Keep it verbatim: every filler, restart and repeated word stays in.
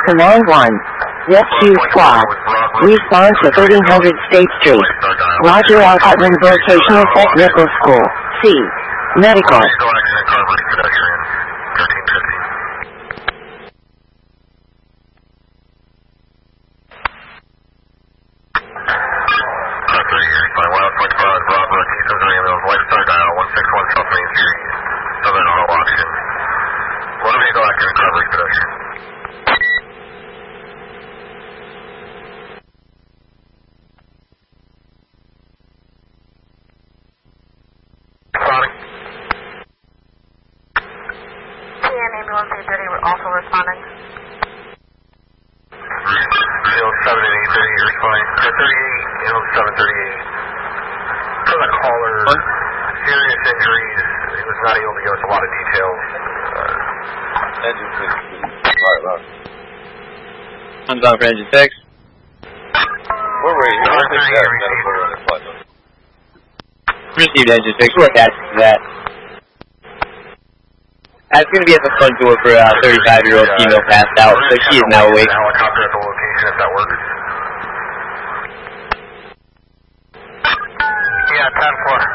Command one. Rescue Squad. Respond to thirteen hundred State Street. Roger out at Vocational Technical School. C. Medical. Also responding. seven and eight thirty, you're responding. thirty-eight, seven thirty-eight. For the caller, serious injuries. He was not able to give us a lot of details. Uh, engine six. Alright, loud. I'm down for engine six. Where were you? I don't think that was put on the flight though. Received engine six. We're attached to that. That's going to be at the front door for a uh, thirty-five-year-old female passed out, so she is now awake. Helicopter at the location if that works. Yeah, ten four.